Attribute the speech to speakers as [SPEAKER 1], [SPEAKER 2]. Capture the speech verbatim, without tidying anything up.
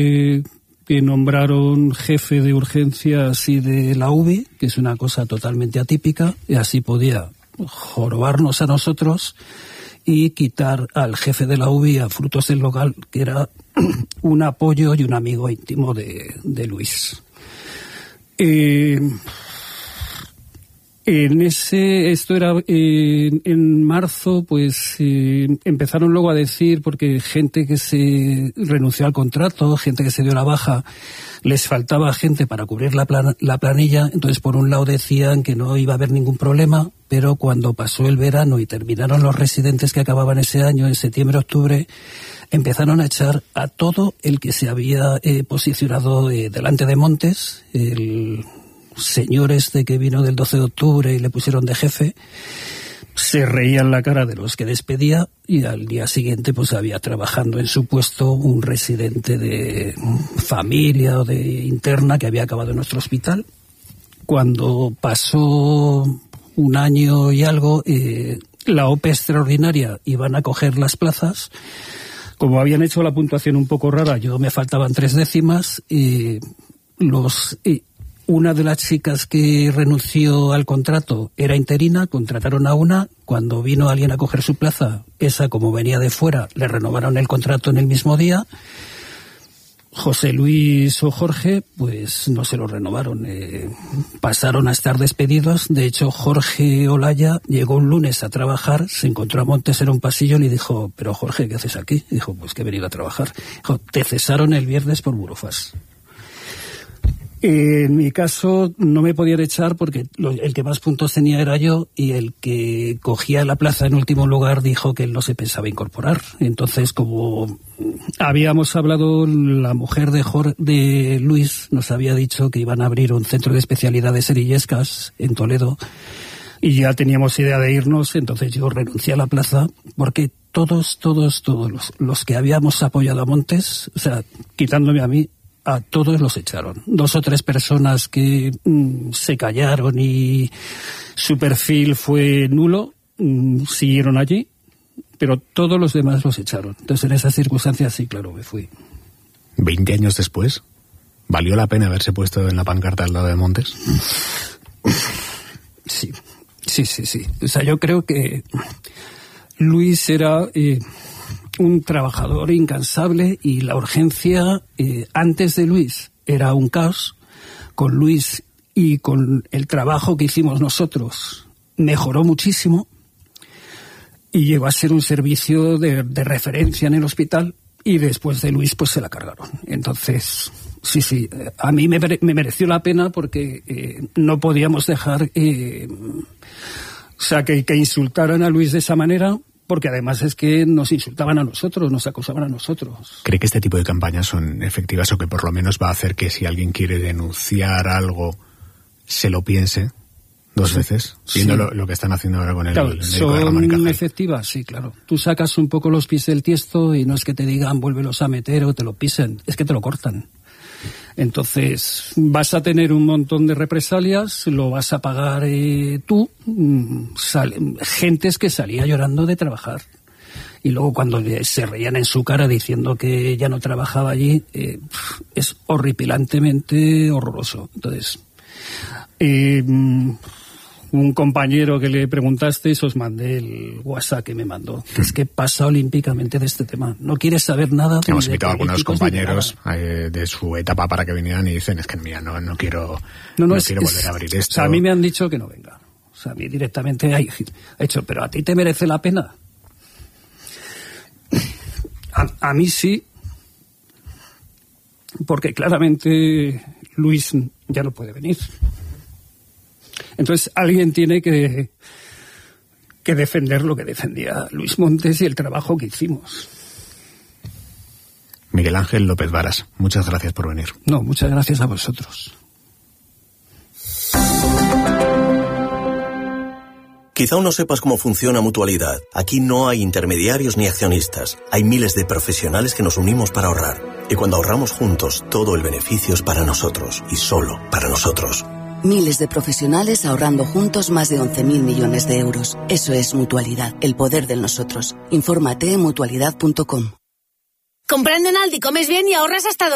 [SPEAKER 1] Eh, que nombraron jefe de urgencias y de la U B I, que es una cosa totalmente atípica, y así podía jorobarnos a nosotros y quitar al jefe de la U B I, a Frutos del Local, que era un apoyo y un amigo íntimo de, de Luis. Eh, en ese, esto era eh, en marzo, pues eh, empezaron luego a decir, porque gente que se renunció al contrato, gente que se dio la baja, les faltaba gente para cubrir la, plan, la planilla. Entonces, por un lado decían que no iba a haber ningún problema, pero cuando pasó el verano y terminaron los residentes que acababan ese año, en septiembre, octubre, empezaron a echar a todo el que se había eh, posicionado eh, delante de Montes, el señor este que vino del doce de octubre y le pusieron de jefe. Se reían la cara de los que despedía, y al día siguiente pues había trabajando en su puesto un residente de familia o de interna que había acabado en nuestro hospital. Cuando pasó un año y algo, eh, la O P E extraordinaria iban a coger las plazas. Como habían hecho la puntuación un poco rara, yo me faltaban tres décimas, y los... Eh, Una de las chicas que renunció al contrato era interina, contrataron a una. Cuando vino alguien a coger su plaza, esa, como venía de fuera, le renovaron el contrato en el mismo día. José Luis o Jorge, pues no se lo renovaron. Eh, pasaron a estar despedidos. De hecho, Jorge Olaya llegó un lunes a trabajar, se encontró a Montes en un pasillo y le dijo: pero Jorge, ¿qué haces aquí? Y dijo: pues que he venido a trabajar. Dijo: te cesaron el viernes por burofax. En mi caso no me podían echar porque el que más puntos tenía era yo, y el que cogía la plaza en último lugar dijo que él no se pensaba incorporar. Entonces, como habíamos hablado, la mujer de, Jorge, de Luis nos había dicho que iban a abrir un centro de especialidades en Illescas, en Toledo, y ya teníamos idea de irnos. Entonces yo renuncié a la plaza porque todos, todos, todos los, los que habíamos apoyado a Montes, o sea, quitándome a mí, a todos los echaron. Dos o tres personas que mm, se callaron y su perfil fue nulo, mm, siguieron allí, pero todos los demás los echaron. Entonces, en esas circunstancias, sí, claro, me fui.
[SPEAKER 2] ¿Veinte años después? ¿Valió la pena haberse puesto en la pancarta al lado de Montes?
[SPEAKER 1] Sí, sí, sí, sí. O sea, yo creo que Luis era... Eh, un trabajador incansable, y la urgencia eh, antes de Luis era un caos. Con Luis y con el trabajo que hicimos nosotros mejoró muchísimo y llegó a ser un servicio de, de referencia en el hospital, y después de Luis pues se la cargaron. Entonces, sí, sí, a mí me, me mereció la pena porque eh, no podíamos dejar eh, o sea, que, que insultaran a Luis de esa manera, porque además es que nos insultaban a nosotros, nos acosaban a nosotros.
[SPEAKER 2] ¿Cree que este tipo de campañas son efectivas, o que por lo menos va a hacer que si alguien quiere denunciar algo, se lo piense dos sí, veces? Viendo sí. lo, lo que están haciendo ahora con el,
[SPEAKER 1] claro,
[SPEAKER 2] el médico de Ramón y
[SPEAKER 1] Cajal.
[SPEAKER 2] ¿Son
[SPEAKER 1] efectivas? Sí, claro. Tú sacas un poco los pies del tiesto y no es que te digan vuélvelos a meter o te lo pisen, es que te lo cortan. Entonces vas a tener un montón de represalias, lo vas a pagar eh, tú. Sale, gentes que salía llorando de trabajar, y luego cuando se reían en su cara diciendo que ya no trabajaba allí, eh, es horripilantemente horroroso. Entonces, eh, un compañero que le preguntaste, os mandé el WhatsApp que me mandó, que es que pasa olímpicamente de este tema. No quiere saber nada.
[SPEAKER 2] Hemos invitado a algunos compañeros de, de su etapa para que vinieran y dicen, es que mira, no, no quiero, no, no, no es, quiero volver es, a abrir esto.
[SPEAKER 1] O sea, a mí me han dicho que no venga. O sea, a mí directamente hay hecho, pero ¿a ti te merece la pena? A, a mí sí, porque claramente Luis ya no puede venir. Entonces alguien tiene que, que defender lo que defendía Luis Montes y el trabajo que hicimos.
[SPEAKER 2] Miguel Ángel López Varas, muchas gracias por venir.
[SPEAKER 1] No, muchas gracias a vosotros.
[SPEAKER 3] Quizá aún no sepas cómo funciona Mutualidad. Aquí no hay intermediarios ni accionistas. Hay miles de profesionales que nos unimos para ahorrar. Y cuando ahorramos juntos, todo el beneficio es para nosotros y solo para nosotros.
[SPEAKER 4] Miles de profesionales ahorrando juntos más de once mil millones de euros. Eso es Mutualidad, el poder del nosotros. Infórmate en mutualidad punto com.
[SPEAKER 5] Comprando en Aldi comes bien y ahorras hasta